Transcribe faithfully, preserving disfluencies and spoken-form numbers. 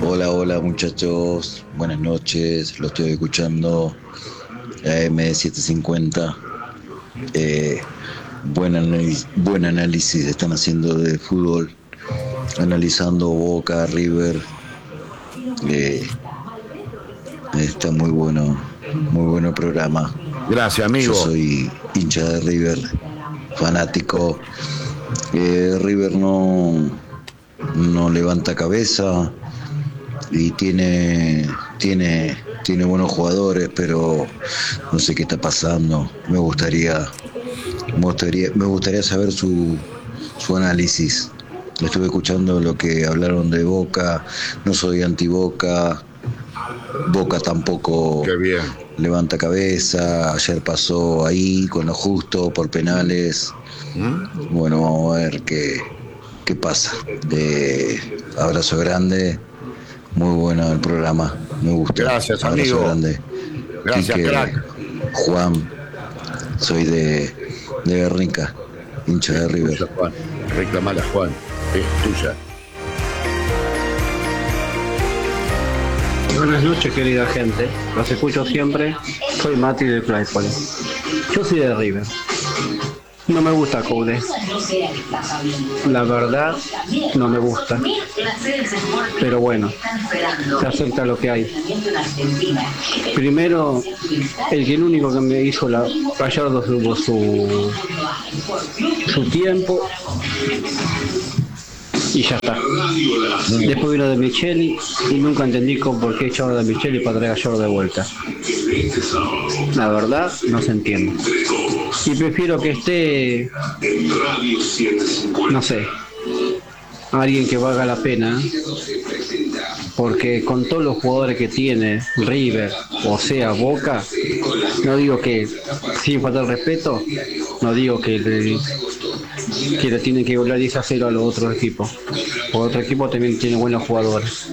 Hola, hola muchachos, buenas noches, lo estoy escuchando A M setecientos cincuenta. Eh, buen, análisis, buen análisis están haciendo de fútbol, analizando Boca, River. Eh, está muy bueno, muy bueno el programa. Gracias, Yo amigo. soy hincha de River, fanático. Eh, River no, no levanta cabeza y tiene, tiene, tiene buenos jugadores, pero no sé qué está pasando. Me gustaría, me gustaría, me gustaría saber su, su análisis. Estuve escuchando lo que hablaron de Boca, no soy anti Boca, Boca tampoco Qué bien. levanta cabeza, ayer pasó ahí con lo justo por penales. ¿Mm? Bueno, vamos a ver qué, qué pasa. Eh, abrazo grande, muy bueno el programa, me gusta. Gracias, Abrazo amigo. grande. Gracias, Quique, crack. Juan, soy de, de Guernica, hincha Es de River. tuya, Juan. Reclamala, Juan. Es tuya. Buenas noches, querida gente. Los escucho siempre. Soy Mati de Claypole. Yo soy de River. No me gusta Coude. La verdad, no me gusta. Pero bueno, se acepta lo que hay. Primero, el que el único que me hizo la Gallardo tuvo su, su tiempo y ya está. Después vino de Micheli y nunca entendí con por qué echaron de Micheli para traer a Gallardo de vuelta. La verdad, no se entiende. Y prefiero que esté, no sé, alguien que valga la pena, porque con todos los jugadores que tiene River, o sea, Boca, no digo que, sin faltar respeto, no digo que le, que le tienen que volar diez a cero a los otros equipos, porque otro equipo también tiene buenos jugadores.